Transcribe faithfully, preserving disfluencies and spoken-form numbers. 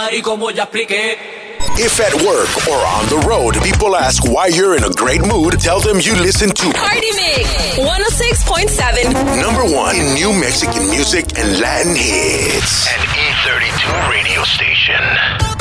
y como ya expliqué. If at work or on the road, people ask why you're in a great mood, tell them you listen to Party Mix one oh six point seven. Number one in new Mexican music and Latin hits. An E thirty-two radio station.